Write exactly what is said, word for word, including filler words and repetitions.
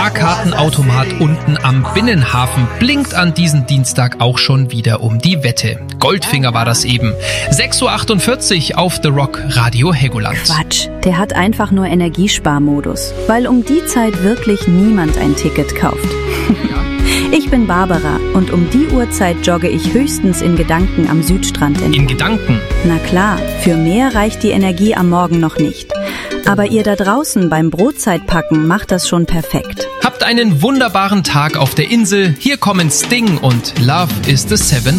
Fahrkartenautomat unten am Binnenhafen blinkt an diesem Dienstag auch schon wieder um die Wette. Goldfinger war das eben. sechs Uhr achtundvierzig auf The Rock Radio Helgoland. Quatsch, der hat einfach nur Energiesparmodus, weil um die Zeit wirklich niemand ein Ticket kauft. Ich bin Barbara und um die Uhrzeit jogge ich höchstens in Gedanken am Südstrand entlang. In Gedanken? Na klar, für mehr reicht die Energie am Morgen noch nicht. Aber ihr da draußen beim Brotzeitpacken macht das schon perfekt. Habt einen wunderbaren Tag auf der Insel. Hier kommen Sting und Love is the Seventh